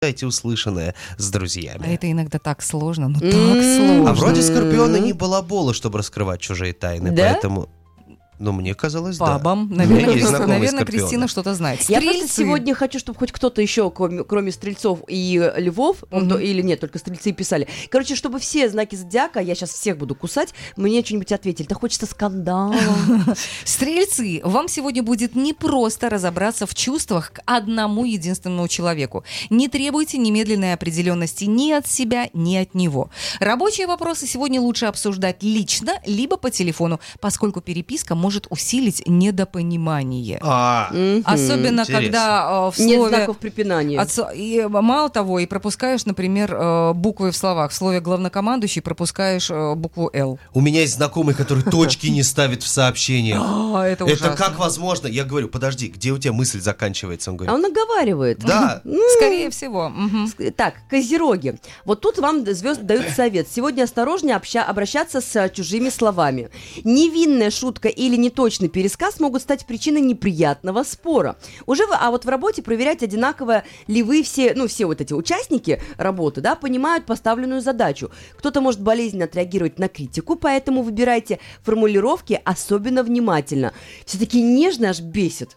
услышанное с друзьями. А это иногда так сложно, так сложно. А вроде скорпионы не балаболы, чтобы раскрывать чужие тайны, да? Поэтому... Ну, мне казалось, Бабам. да. Наверное, Кристина что-то знает. Я просто сегодня хочу, чтобы хоть кто-то еще, кроме стрельцов и львов, или нет, только стрельцы писали. Короче, чтобы все знаки зодиака, я сейчас всех буду кусать, мне что-нибудь ответили. Да хочется скандала. Стрельцы, вам сегодня будет непросто разобраться в чувствах к одному единственному человеку. Не требуйте немедленной определенности ни от себя, ни от него. Рабочие вопросы сегодня лучше обсуждать лично, либо по телефону, поскольку переписка может усилить недопонимание. Особенно, интересно. когда в слове... Нет знаков препинания. И мало того, и пропускаешь, например, буквы в словах. В слове главнокомандующий пропускаешь букву «Л». У меня есть знакомый, который точки не ставит в сообщениях. Это ужасно. Это как возможно? Я говорю, подожди, где у тебя мысль заканчивается? Он А говорит, он наговаривает. да. Скорее всего. Так, козероги. Вот тут вам звезды дают совет. Сегодня осторожнее обращаться с чужими словами. Невинная шутка или неточный пересказ могут стать причиной неприятного спора. А вот в работе проверять, одинаково ли вы все вот эти участники работы, да, понимают поставленную задачу. Кто-то может болезненно отреагировать на критику, поэтому выбирайте формулировки особенно внимательно. Все такие нежные, аж бесит.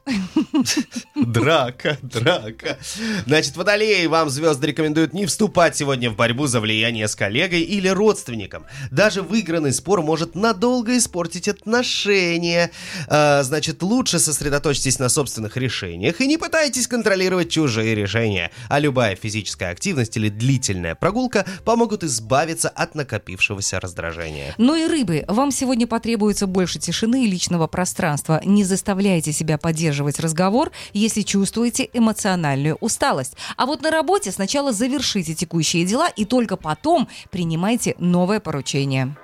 Драка. Значит, водолеи, вам звезды рекомендуют не вступать сегодня в борьбу за влияние с коллегой или родственником. Даже выигранный спор может надолго испортить отношения. Значит, лучше сосредоточьтесь на собственных решениях и не пытайтесь контролировать чужие решения. А любая физическая активность или длительная прогулка помогут избавиться от накопившегося раздражения. Ну и рыбы, вам сегодня потребуется больше тишины и личного пространства. Не заставляйте себя поддерживать разговор, если чувствуете эмоциональную усталость. А вот на работе сначала завершите текущие дела и только потом принимайте новое поручение.